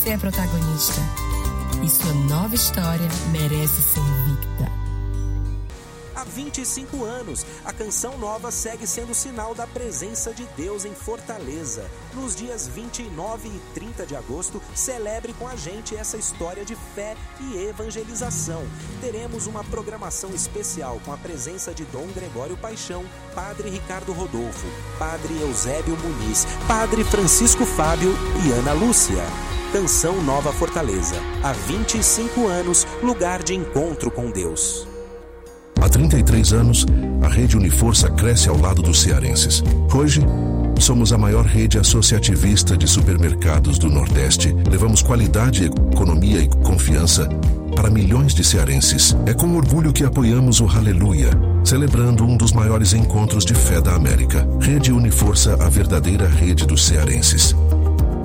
Você é protagonista e sua nova história merece ser vista. Há 25 anos, a Canção Nova segue sendo sinal da presença de Deus em Fortaleza. Nos dias 29 e 30 de agosto, celebre com a gente essa história de fé e evangelização. Teremos uma programação especial com a presença de Dom Gregório Paixão, Padre Ricardo Rodolfo, Padre Eusébio Muniz, Padre Francisco Fábio e Ana Lúcia. Canção Nova Fortaleza. Há 25 anos, lugar de encontro com Deus. Há 33 anos, a Rede Uniforça cresce ao lado dos cearenses. Hoje, somos a maior rede associativista de supermercados do Nordeste. Levamos qualidade, economia e confiança para milhões de cearenses. É com orgulho que apoiamos o Aleluia, celebrando um dos maiores encontros de fé da América. Rede Uniforça, a verdadeira rede dos cearenses.